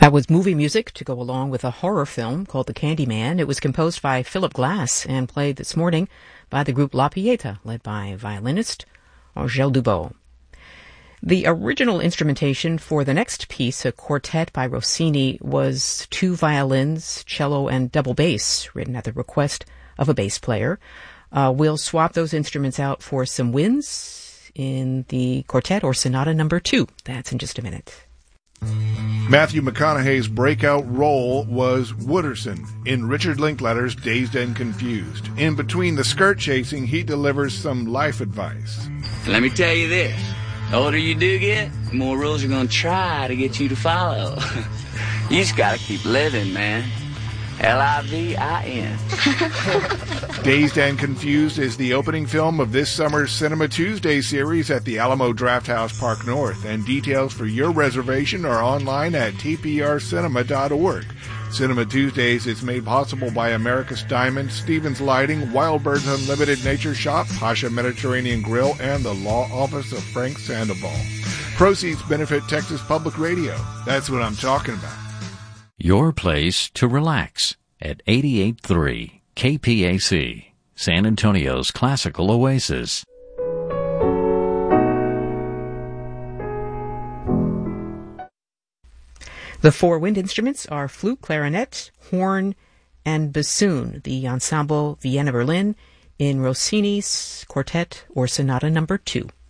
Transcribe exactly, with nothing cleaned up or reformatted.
That was movie music to go along with a horror film called The Candyman. It was composed by Philip Glass and played this morning by the group La Pieta, led by violinist Angèle Dubot. The original instrumentation for the next piece, a quartet by Rossini, was two violins, cello, and double bass, written at the request of a bass player. Uh, we'll swap those instruments out for some winds in the quartet or sonata number two. That's in just a minute. Matthew McConaughey's breakout role was Wooderson in Richard Linklater's Dazed and Confused. In between the skirt chasing, he delivers some life advice. Let me tell you this. The older you do get, the more rules are going to try to get you to follow. You just got to keep living, man. L I V I N. Dazed and Confused is the opening film of this summer's Cinema Tuesday series at the Alamo Drafthouse Park North, and details for your reservation are online at t p r cinema dot org. Cinema Tuesdays is made possible by America's Diamond, Stevens Lighting, Wild Birds Unlimited Nature Shop, Pasha Mediterranean Grill, and the Law Office of Frank Sandoval. Proceeds benefit Texas Public Radio. That's what I'm talking about. Your place to relax at eighty-eight point three K P A C, San Antonio's classical oasis. The four wind instruments are flute, clarinet, horn, and bassoon, the Ensemble Vienna Berlin in Rossini's quartet or sonata number two.